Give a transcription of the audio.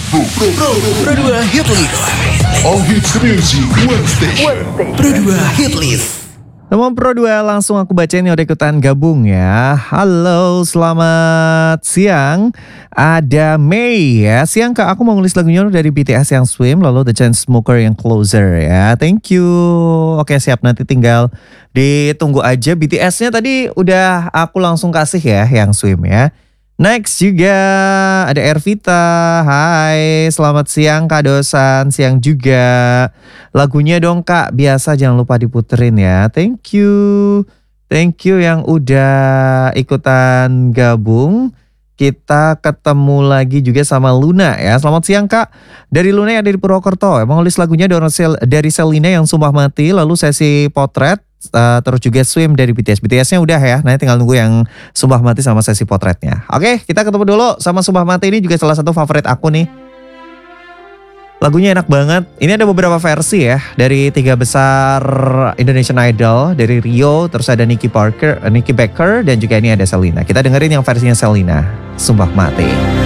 Pro 2 Hit List. All Hits Music One Station. Pro 2 Hit List. Teman Pro 2, langsung aku bacain yang udah ikutan gabung ya. Halo, selamat siang. Ada Mei ya. Siang Kak, aku mau nulis lagunya dari BTS yang Swim, lalu The Chainsmokers yang Closer ya. Thank you. Oke, siap, nanti tinggal ditunggu aja. BTS-nya tadi udah aku langsung kasih ya yang Swim ya. Next juga ada Ervita. Hai, selamat siang Kak Dosan. Siang juga. Lagunya dong Kak, biasa jangan lupa diputerin ya. Thank you. Thank you yang udah ikutan gabung. Kita ketemu lagi juga sama Luna ya. Selamat siang Kak. Dari Luna yang ada di Purwokerto. Emang nulis lagunya dari Selina yang Sumpah Mati. Lalu sesi potret. Terus juga Swim dari BTS. BTS-nya udah ya. Nanti tinggal nunggu yang Sumpah Mati sama sesi potretnya. Oke, kita ketemu dulu sama Sumpah Mati. Ini juga salah satu favorit aku nih. Lagunya enak banget. Ini ada beberapa versi ya. Dari 3 besar Indonesian Idol. Dari Rio, terus ada Nicky Baker, dan juga ini ada Selina. Kita dengerin yang versinya Selina, Sumpah Mati.